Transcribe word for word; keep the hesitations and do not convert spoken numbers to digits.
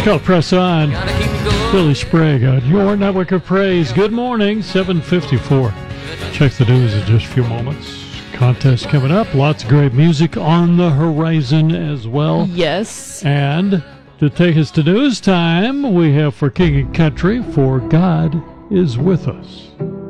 called Press On. Billy Sprague on your network of praise. Good morning, seven fifty-four. Check the news in just a few moments. Contest coming up. Lots of great music on the horizon as well. Yes. And to take us to news time, we have for King and Country, For God is With Us.